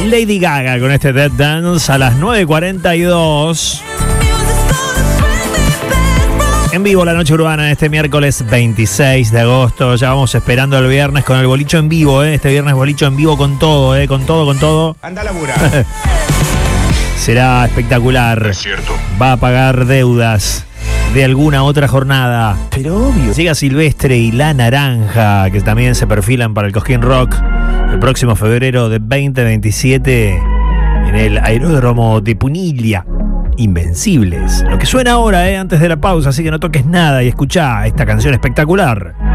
Lady Gaga con este Dead Dance a las 9:42. En vivo la noche urbana este miércoles 26 de agosto. Ya vamos esperando el viernes con el bolicho en vivo, Este viernes bolicho en vivo con todo, con todo. Anda a laburar. Será espectacular. Es cierto. Va a pagar deudas de alguna otra jornada. Pero obvio. Llega Silvestre y La Naranja, que también se perfilan para el Cosquín Rock el próximo febrero de 2027 en el aeródromo de Punilla. Invencibles. Lo que suena ahora, antes de la pausa, así que no toques nada y escuchá esta canción espectacular.